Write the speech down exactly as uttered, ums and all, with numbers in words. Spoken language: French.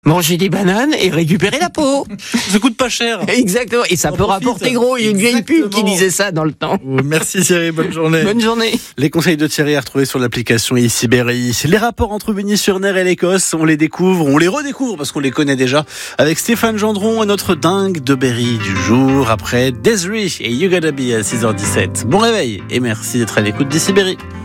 Manger des bananes et récupérer la peau. Ça coûte pas cher. Exactement. Et ça On peut profite. rapporter gros. Il y a une vieille pub qui Exactement. disait ça dans le temps. Merci Thierry, bonne journée. Bonne journée. Les conseils de Thierry à retrouver sur l'application Ici Berry. Les rapports entre Bugny-sur-Ner et l'Écosse, on les découvre, on les redécouvre parce qu'on les connaît déjà avec Stéphane Gendron et notre dingue de Berry du jour après Desiree et You Gotta Be à six heures dix-sept. Bon réveil et merci d'être à l'écoute d'Ici Berry.